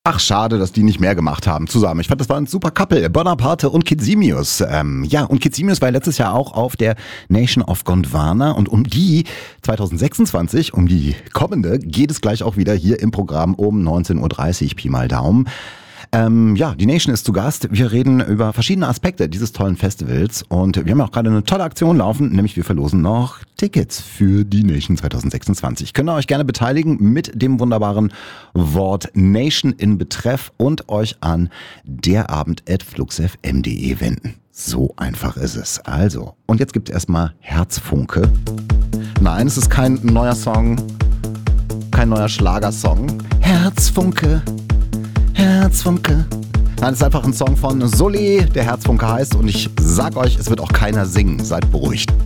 Ach, schade, dass die nicht mehr gemacht haben zusammen. Ich fand, das war ein super Couple. Bonaparte und Kid Simius. Und Kid Simius war letztes Jahr auch auf der Nation of Gondwana. Und um die 2026, um die kommende, geht es gleich auch wieder hier im Programm um 19.30 Uhr, Pi mal Daumen. Die Nation ist zu Gast. Wir reden über verschiedene Aspekte dieses tollen Festivals und wir haben auch gerade eine tolle Aktion laufen, nämlich wir verlosen noch Tickets für die Nation 2026. Könnt ihr euch gerne beteiligen mit dem wunderbaren Wort Nation in Betreff und euch an derabend@fluxfm.de wenden. So einfach ist es. Also, und jetzt gibt es erstmal Herzfunke. Nein, es ist kein neuer Song, kein neuer Schlagersong. Herzfunke. Herzfunke. Nein, es ist einfach ein Song von Sully, der Herzfunke heißt und ich sag euch, es wird auch keiner singen. Seid beruhigt.